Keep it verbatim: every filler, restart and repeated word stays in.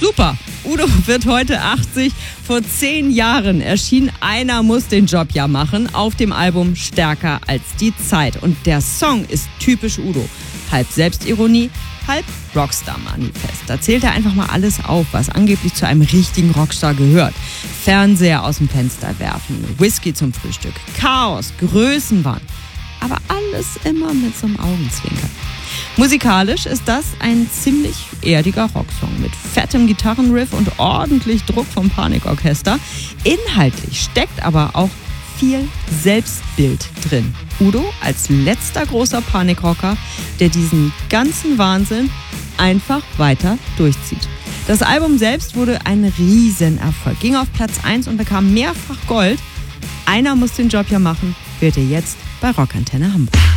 Super. Udo wird heute achtzig. Vor zehn Jahren erschien Einer muss den Job ja machen auf dem Album Stärker als die Zeit. Und der Song ist typisch Udo. Halb Selbstironie, halb Rockstar-Manifest. Da zählt er einfach mal alles auf, was angeblich zu einem richtigen Rockstar gehört. Fernseher aus dem Fenster werfen, Whisky zum Frühstück, Chaos, Größenwahn. Aber alles immer mit so einem Augenzwinkern. Musikalisch ist das ein ziemlich erdiger Rocksong mit fettem Gitarrenriff und ordentlich Druck vom Panikorchester. Inhaltlich steckt aber auch viel Selbstbild drin. Udo als letzter großer Panikrocker, der diesen ganzen Wahnsinn einfach weiter durchzieht. Das Album selbst wurde ein Riesenerfolg, ging auf Platz eins und bekam mehrfach Gold. Einer muss den Job ja machen, hört ihr jetzt bei Rockantenne Hamburg.